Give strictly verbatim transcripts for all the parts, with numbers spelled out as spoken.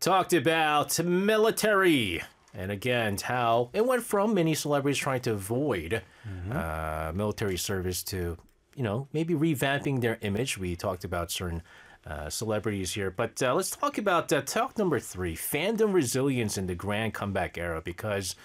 talked about military. And again, how it went from many celebrities trying to avoid mm-hmm. uh, military service to, you know, maybe revamping their image. We talked about certain uh, celebrities here. But uh, let's talk about uh, talk number three, fandom resilience in the grand comeback era. Because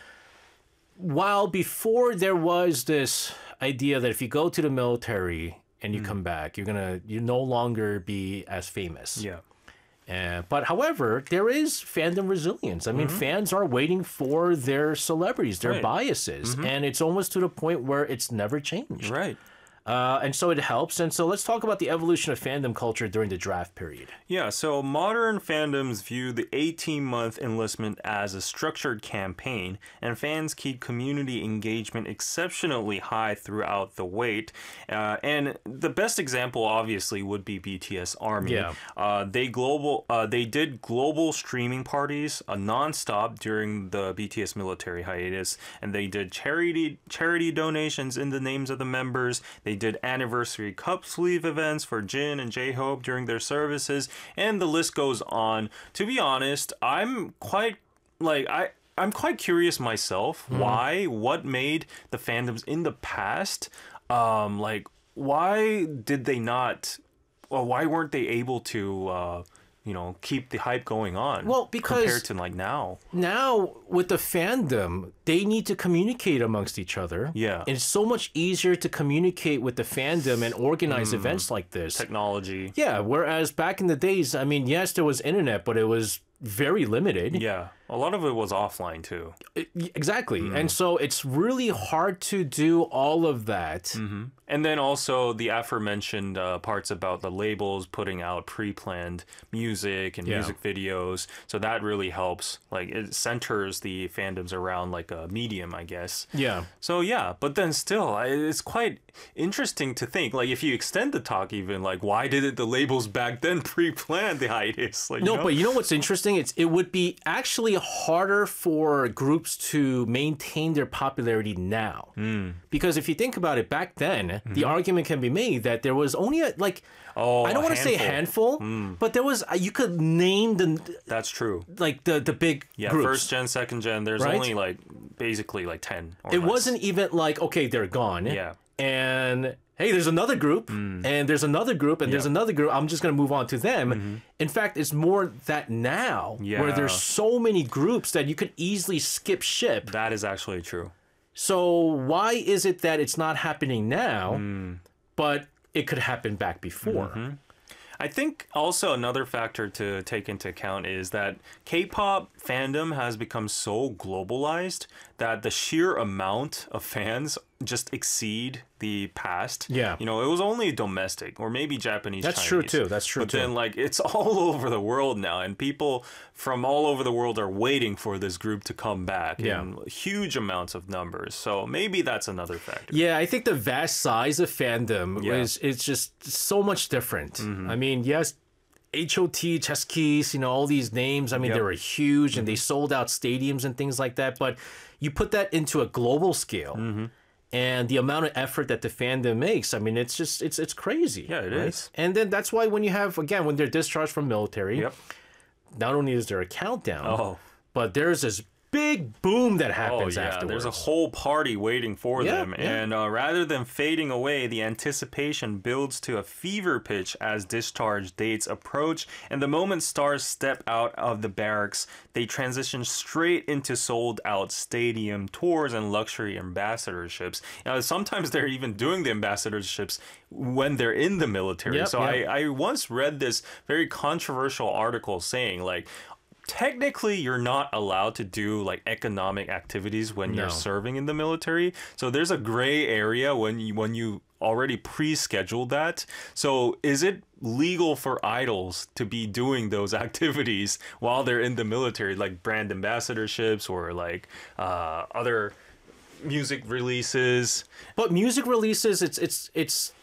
while before there was this idea that if you go to the military and you mm. come back, you're going to you no longer be as famous. Yeah. Uh, but however, there is fandom resilience. I mean, mm-hmm. fans are waiting for their celebrities, their right. biases, mm-hmm. and it's almost to the point where it's never changed. Right. Uh, and so it helps. And so let's talk about the evolution of fandom culture during the draft period. Yeah, so modern fandoms view the eighteen-month enlistment as a structured campaign, and fans keep community engagement exceptionally high throughout the wait. Uh, and the best example, obviously, would be B T S Army. Yeah. Uh, they global, uh, they did global streaming parties uh, nonstop during the B T S military hiatus, and they did charity charity donations in the names of the members. They They did anniversary cup sleeve events for Jin and J-Hope during their services, and the list goes on. To be honest, I'm quite like I I'm quite curious myself mm. why what made the fandoms in the past um like why did they not well why weren't they able to uh you know, keep the hype going on. Well, because compared to like now. Now with the fandom, they need to communicate amongst each other. Yeah. And it's so much easier to communicate with the fandom and organize mm. events like this. Technology. Yeah. Whereas back in the days, I mean, yes, there was internet, but it was very limited. Yeah. A lot of it was offline too. It, exactly. Mm. And so it's really hard to do all of that. Mm-hmm. And then also the aforementioned uh, parts about the labels putting out pre-planned music and yeah. music videos. So that really helps. Like it centers the fandoms around like a medium, I guess. Yeah. So yeah, but then still, it's quite interesting to think. Like if you extend the talk even, like why didn't the labels back then pre-plan the hiatus? Like, no, you know? But you know what's interesting? It's it would be actually harder for groups to maintain their popularity now. Mm. Because if you think about it, back then, mm-hmm. the argument can be made that there was only a, like, oh, I don't want to say handful, mm. but there was, you could name the... That's true. Like the, the big yeah, groups. First gen, second gen, there's right? only like, basically like ten or It less. wasn't even like, okay, they're gone. Yeah. And... hey, there's another group, mm. and there's another group, and yep. there's another group. I'm just going to move on to them. Mm-hmm. In fact, it's more that now, yeah. where there's so many groups that you could easily skip ship. That is actually true. So why is it that it's not happening now, mm. but it could happen back before? Mm-hmm. I think also another factor to take into account is that K-pop fandom has become so globalized that the sheer amount of fans just exceed the past. Yeah. You know, it was only domestic or maybe Japanese, That's Chinese. true too. That's true but too. But then like it's all over the world now, and people from all over the world are waiting for this group to come back yeah. in huge amounts of numbers. So maybe that's another factor. Yeah, I think the vast size of fandom yeah. is it's just so much different. Mm-hmm. I mean, yes, H O T, Chess Keys, you know, all these names, I mean, yep. they were huge mm-hmm. and they sold out stadiums and things like that. But you put that into a global scale, mm-hmm. and the amount of effort that the fandom makes, I mean, it's just, it's it's crazy. Yeah, it right? is. And then that's why when you have, again, when they're discharged from military, yep. not only is there a countdown, oh. but there's this big boom that happens oh, yeah. afterwards. There's a whole party waiting for yeah, them. Yeah. And uh, rather than fading away, the anticipation builds to a fever pitch as discharge dates approach. And the moment stars step out of the barracks, they transition straight into sold-out stadium tours and luxury ambassadorships. Now, sometimes they're even doing the ambassadorships when they're in the military. Yep, so yep. I, I once read this very controversial article saying, like, technically you're not allowed to do like economic activities when no. you're serving in the military. So there's a gray area when you when you already pre-scheduled that. So is it legal for idols to be doing those activities while they're in the military, like brand ambassadorships or like uh, other music releases? But music releases, it's it's it's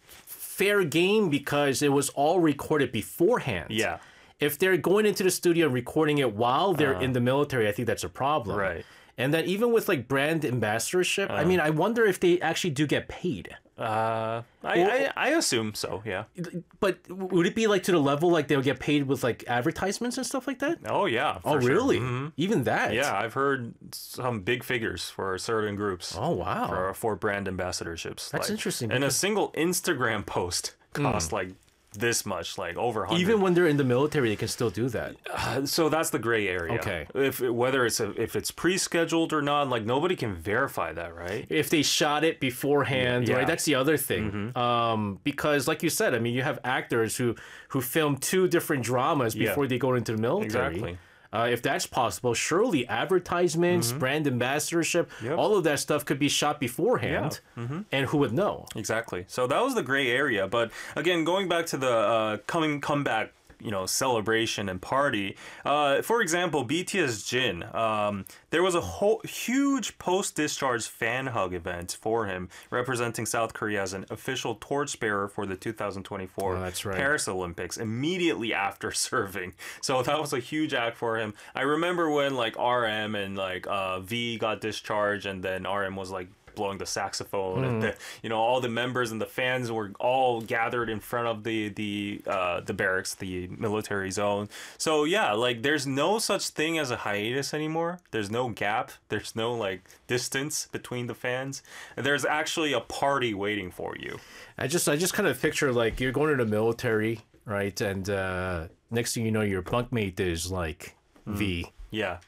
fair game because it was all recorded beforehand. Yeah. If they're going into the studio and recording it while they're uh, in the military, I think that's a problem. Right. And then even with like brand ambassadorship, uh, I mean, I wonder if they actually do get paid. Uh, I, Well- I I assume so. Yeah. But would it be like to the level like they'll get paid with like advertisements and stuff like that? Oh yeah. Oh, for sure. really? Mhm. Even that? Yeah, I've heard some big figures for certain groups. Oh, wow. For, for brand ambassadorships. That's interesting, And a because- single Instagram post costs like this much, like over a hundred. Even when they're in the military, they can still do that. Uh, so that's the gray area. Okay. If whether it's a, if it's pre-scheduled or not, like nobody can verify that, right? If they shot it beforehand, Yeah. right? That's the other thing. Um, because, like you said, I mean, you have actors who who film two different dramas Yeah. before they go into the military. Exactly. Uh, if that's possible, surely advertisements, brand ambassadorship, Yep. all of that stuff could be shot beforehand, and who would know? Exactly. So that was the gray area. But again, going back to the uh, coming comeback, you know, celebration and party. Uh, for example, B T S Jin. Um, there was a whole huge post-discharge fan hug event for him, representing South Korea as an official torchbearer for the two thousand twenty-four Oh, that's right. Paris Olympics. Immediately after serving, so that was a huge act for him. I remember when like R M and like uh, V got discharged, and then R M was like blowing the saxophone, and the, you know, all the members and the fans were all gathered in front of the the uh, the barracks, the military zone. So yeah, like there's no such thing as a hiatus anymore. There's no gap. There's no like distance between the fans. There's actually a party waiting for you. I just I just kind of picture like you're going to the military, right? And uh, next thing you know, your bunkmate is like V. Yeah,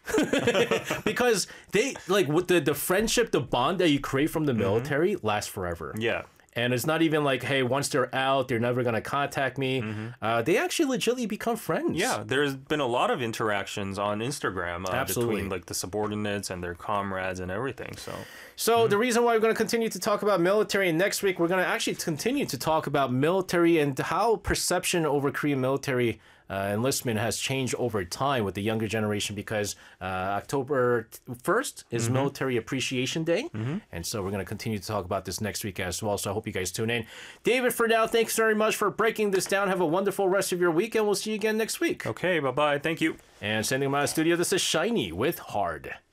Because they like with the the friendship, the bond that you create from the military lasts forever. yeah. And it's not even like, hey, once they're out, they're never gonna contact me. Uh, they actually legitimately become friends. Yeah, there's been a lot of interactions on Instagram uh, Absolutely. between like the subordinates and their comrades and everything. So So the reason why we're going to continue to talk about military, and next week we're going to actually continue to talk about military and how perception over Korean military uh, enlistment has changed over time with the younger generation, because uh, October first is Military Appreciation Day. And so we're going to continue to talk about this next week as well. So I hope you guys tune in. David, for now, thanks very much for breaking this down. Have a wonderful rest of your week, and we'll see you again next week. okay, bye bye. Thank you. And sending them out of the studio, this is Shiny with Hard.